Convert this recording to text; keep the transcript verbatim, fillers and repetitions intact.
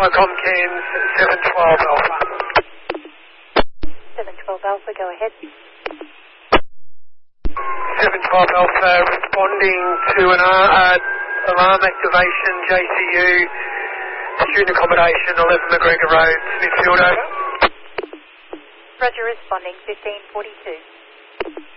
Alpha, Comcams, seven twelve Alpha. seven twelve Alpha, go ahead. seven twelve Alpha, responding to an uh, alarm activation, J C U, student accommodation, eleven McGregor Road, Smithfield, over. Roger, responding, fifteen forty-two.